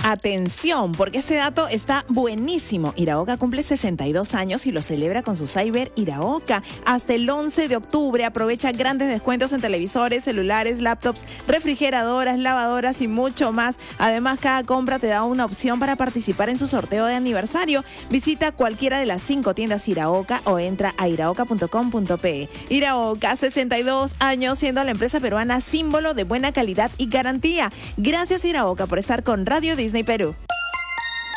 Atención, porque este dato está buenísimo. Iraoka cumple 62 años y lo celebra con su Cyber Iraoka. Hasta el 11 de octubre aprovecha grandes descuentos en televisores, celulares, laptops, refrigeradoras, lavadoras y mucho más. Además, cada compra te da una opción para participar en su sorteo de aniversario. Visita cualquiera de las 5 tiendas Iraoka o entra a iraoka.com.pe. Iraoka, 62 años siendo la empresa peruana símbolo de buena calidad y garantía. Gracias Iraoka por estar con Radio Disney Perú.